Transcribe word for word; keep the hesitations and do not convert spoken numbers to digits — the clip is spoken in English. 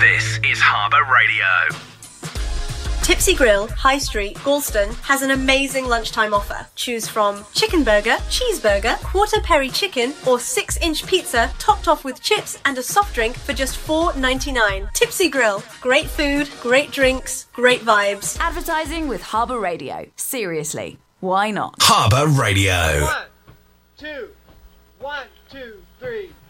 This is Harbour Radio. Tipsy Grill, High Street, Galston has an amazing lunchtime offer. Choose from chicken burger, cheeseburger, quarter peri chicken or six inch pizza topped off with chips and a soft drink for just four ninety-nine. Tipsy Grill, great food, great drinks, great vibes. Advertising with Harbour Radio. Seriously, why not? Harbour Radio. One, two, one, two, three.